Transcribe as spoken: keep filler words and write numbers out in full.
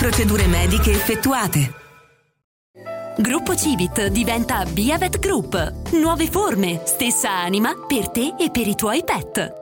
Procedure mediche effettuate. Gruppo Civit diventa Biavet Group. Nuove forme, stessa anima per te e per i tuoi pet.